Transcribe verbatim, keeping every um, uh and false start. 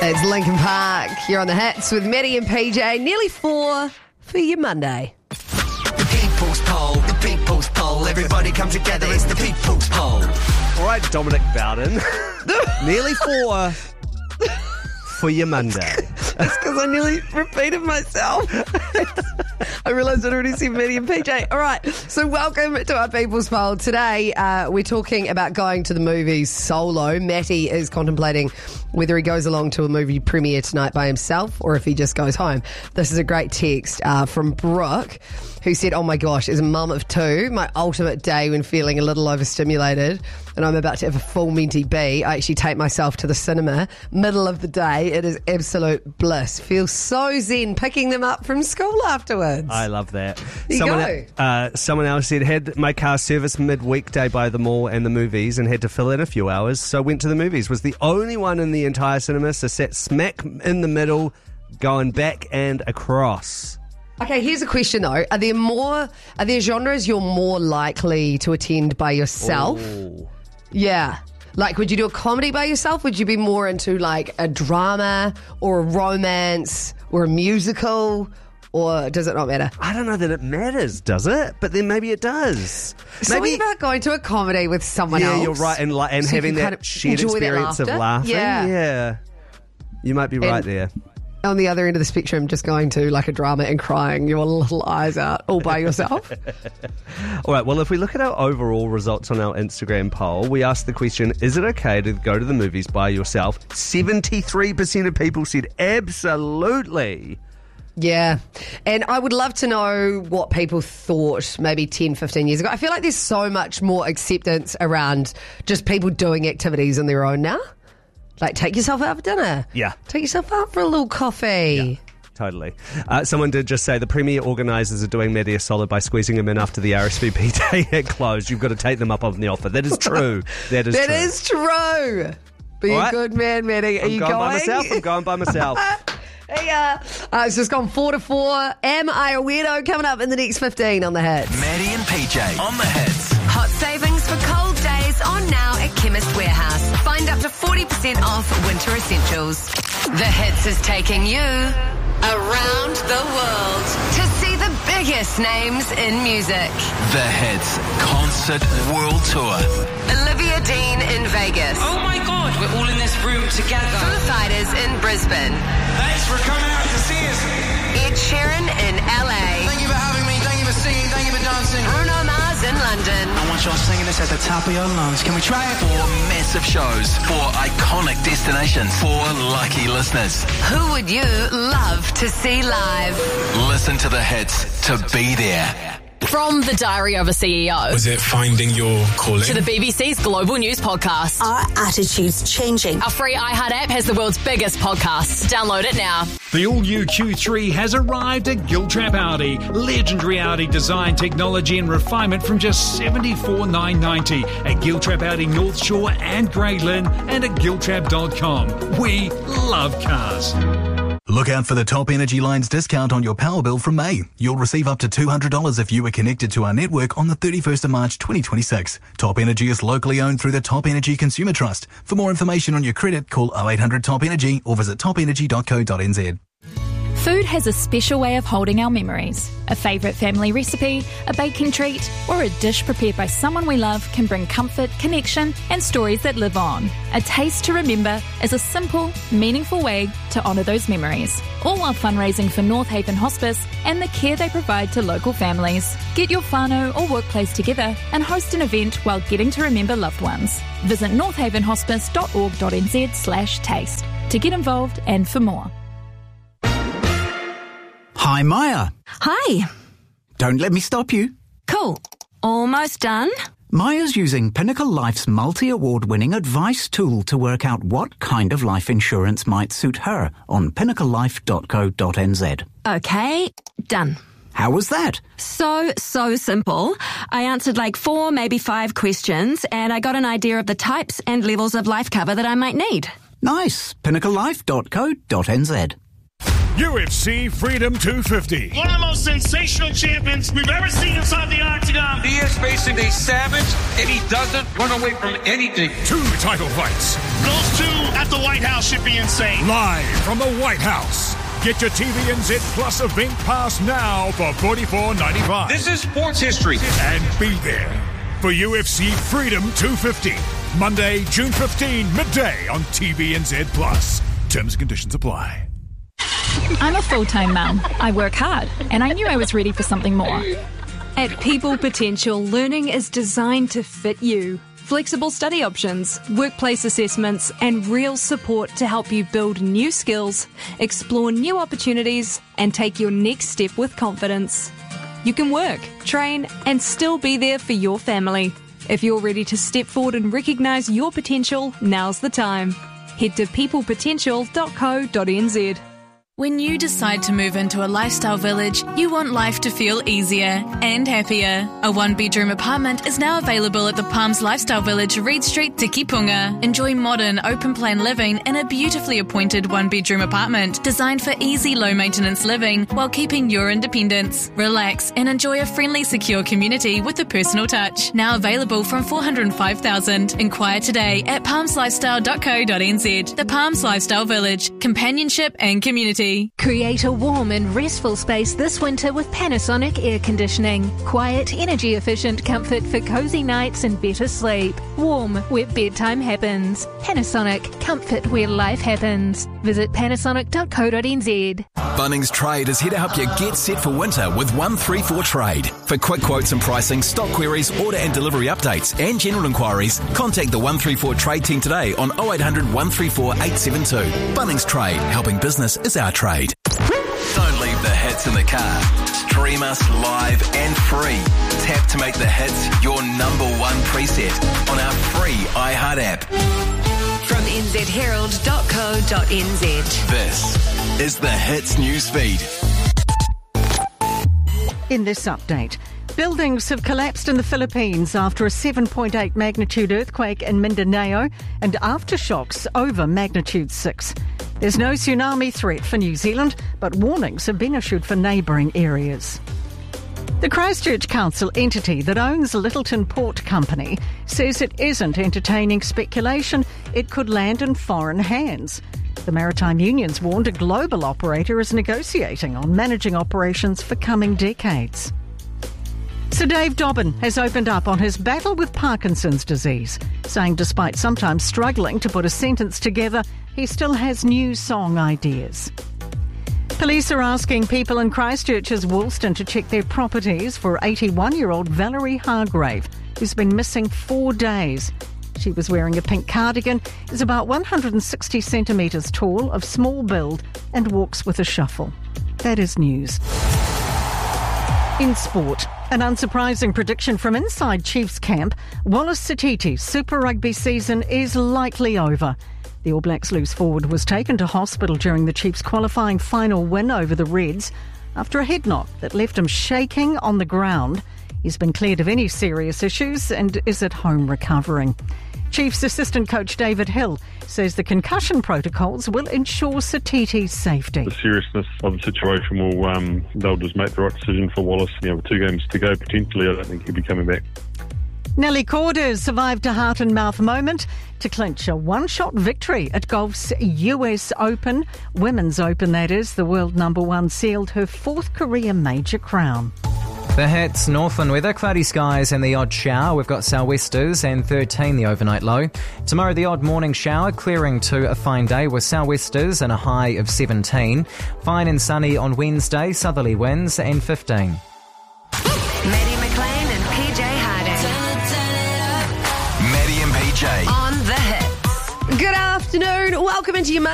It's Linkin Park. You're on the hits with Maddie and P J. Nearly four for your Monday. The people's poll, the people's poll. Everybody come together, it's the people's poll. All right, Dominic Bowden. Nearly four for your Monday. That's because I nearly repeated myself. I realised I'd already seen Maddie and P J. All right, so welcome to our People's Poll. Today, uh, we're talking about going to the movies solo. Matty is contemplating whether he goes along to a movie premiere tonight by himself or if he just goes home. This is a great text uh, from Brooke, who said, oh my gosh, as a mum of two, my ultimate day when feeling a little overstimulated and I'm about to have a full minty bee, I actually take myself to the cinema, middle of the day. It is absolute bliss. Feels so zen picking them up from school afterwards. I love that. There you someone, go. Uh, someone else said, had my car serviced mid-weekday by the mall and the movies and had to fill in a few hours, so went to the movies. Was the only one in the entire cinema, so sat smack in the middle, going back and across. Okay, here's a question though. Are there more, are there genres you're more likely to attend by yourself? Ooh. Yeah. Like, would you do a comedy by yourself? Would you be more into like a drama or a romance or a musical? Or does it not matter? I don't know that it matters, does it? But then maybe it does. Something Maybe about going to a comedy with someone yeah, else. you're right, and li- and So you having can that kind of shared enjoy that experience of laughter. laughing. Yeah. yeah, you might be right And- there. On the other end of the spectrum, just going to like a drama and crying your little eyes out all by yourself. All right, well, if we look at our overall results on our Instagram poll, we asked the question, is it okay to go to the movies by yourself? seventy-three percent of people said absolutely. Yeah. And I would love to know what people thought maybe ten, fifteen years ago. I feel like there's so much more acceptance around just people doing activities on their own now. Like, take yourself out for dinner. Yeah. Take yourself out for a little coffee. Totally. Uh, someone did just say the premiere organisers are doing Maddie a solid by squeezing him in after the R S V P day had closed. You've got to take them up on the offer. That is true. That is That true. is true. Be All a right. good man, Maddie. Are I'm you going going? by myself. I'm going by myself. Hey, uh, uh, it's just gone four to four. Am I a weirdo? Coming up in the next fifteen on the hits. Maddie and P J on the hits. Hot savings for cold days on now at Chemist Warehouse. Find up to forty percent off winter essentials. The Hits is taking you around the world to see the biggest names in music. The Hits Concert World Tour. Olivia Dean in Vegas. Oh my God, we're all in this room together. Foo Fighters in Brisbane. Thanks for coming out to see us. Ed Sheeran in L A. Thank you for having me. Thank you for singing. Thank you for dancing. Bruno Mars in London. I want y'all singing this at the top of your lungs. Can we try it? Four massive shows, four iconic destinations, four lucky listeners. Who would you love to see live? Listen to the hits to be there. From the Diary of a C E O Was it finding your calling? to the B B C's Global News Podcast. Our attitude's changing. Our free iHeart app has the world's biggest podcasts. Download it now. The all-new Q three has arrived at Giltrap Audi. Legendary Audi design, technology and refinement from just seventy-four thousand nine hundred ninety at Giltrap Audi North Shore and Grey Lynn and at giltrap dot com. We love cars. Look out for the Top Energy Line's discount on your power bill from May. You'll receive up to two hundred dollars if you are connected to our network on the thirty-first of March twenty twenty-six. Top Energy is locally owned through the Top Energy Consumer Trust. For more information on your credit, call oh eight hundred top energy or visit top energy dot co dot n z. Food has a special way of holding our memories. A favourite family recipe, a baking treat, or a dish prepared by someone we love can bring comfort, connection, and stories that live on. A taste to remember is a simple, meaningful way to honour those memories. All while fundraising for North Haven Hospice and the care they provide to local families. Get your whānau or workplace together and host an event while getting to remember loved ones. Visit northavenhospice dot org dot n z slash taste to get involved and for more. Hi, Maya. Hi. Don't let me stop you. Cool. Almost done. Maya's using Pinnacle Life's multi-award winning advice tool to work out what kind of life insurance might suit her on pinnacle life dot co dot n z. Okay, done. How was that? So, so simple. I answered like four, maybe five questions, and I got an idea of the types and levels of life cover that I might need. Nice. pinnacle life dot co dot n z. U F C Freedom two fifty. One of the most sensational champions we've ever seen inside the octagon. He is facing a savage, and he doesn't run away from anything. Two title fights. Those two at the White House should be insane. Live from the White House. Get your T V N Z Plus event pass now for forty-four ninety-five. This is sports history. And be there for U F C Freedom two fifty. Monday, June fifteenth, midday on T V N Z Plus. Terms and conditions apply. I'm a full-time mum. I work hard, and I knew I was ready for something more. At People Potential, learning is designed to fit you. Flexible study options, workplace assessments, and real support to help you build new skills, explore new opportunities, and take your next step with confidence. You can work, train, and still be there for your family. If you're ready to step forward and recognise your potential, now's the time. Head to people potential dot co dot n z. When you decide to move into a lifestyle village, you want life to feel easier and happier. A one-bedroom apartment is now available at the Palms Lifestyle Village, Reed Street, Tikipunga. Enjoy modern, open-plan living in a beautifully appointed one-bedroom apartment designed for easy, low-maintenance living while keeping your independence. Relax and enjoy a friendly, secure community with a personal touch. Now available from four hundred five thousand dollars. Inquire today at palms lifestyle dot co dot n z. The Palms Lifestyle Village. Companionship and community. Create a warm and restful space this winter with Panasonic air conditioning. Quiet, energy efficient comfort for cozy nights and better sleep. Warm where bedtime happens. Panasonic, comfort where life happens. Visit panasonic dot co dot n z. Bunnings Trade is here to help you get set for winter with one three four Trade. For quick quotes and pricing, stock queries, order and delivery updates and general inquiries, contact the one three four Trade team today on oh eight hundred, one three four, eight seven two. Bunnings Trade, helping business is our trade. Don't leave the hits in the car. Stream us live and free. Tap to make the hits your number one preset on our free iHeart app. From n z herald dot co dot n z. This is the Hits newsfeed. In this update, buildings have collapsed in the Philippines after a seven point eight magnitude earthquake in Mindanao and aftershocks over magnitude six. There's no tsunami threat for New Zealand, but warnings have been issued for neighbouring areas. The Christchurch Council entity that owns Littleton Port Company says it isn't entertaining speculation it could land in foreign hands. The Maritime Unions warned a global operator is negotiating on managing operations for coming decades. Sir Dave Dobbin has opened up on his battle with Parkinson's disease, saying despite sometimes struggling to put a sentence together, he still has new song ideas. Police are asking people in Christchurch's Woolston to check their properties for eighty-one-year-old Valerie Hargrave, who's been missing four days. She was wearing a pink cardigan, is about one hundred sixty centimetres tall, of small build, and walks with a shuffle. That is news. In sport, an unsurprising prediction from inside Chiefs camp, Wallace Sititi's Super Rugby season is likely over. The All Blacks loose forward was taken to hospital during the Chiefs' qualifying final win over the Reds after a head knock that left him shaking on the ground. He's been cleared of any serious issues and is at home recovering. Chiefs assistant coach David Hill says the concussion protocols will ensure Sititi's safety. The seriousness of the situation will, um, they'll just make the right decision for Wallace. You know, with two games to go potentially, I don't think he'll be coming back. Nelly Corder survived a heart-and-mouth moment to clinch a one-shot victory at golf's U S Open. Women's Open, that is. The world number one sealed her fourth career major crown. The hits, Northland weather, cloudy skies and the odd shower. We've got sou'westers and thirteen the overnight low. Tomorrow the odd morning shower, clearing to a fine day with sou'westers and a high of seventeen. Fine and sunny on Wednesday, southerly winds and fifteen. Maddie McLean and P J Harding. Maddie and P J. On the hits. Good afternoon. Welcome into your Monday.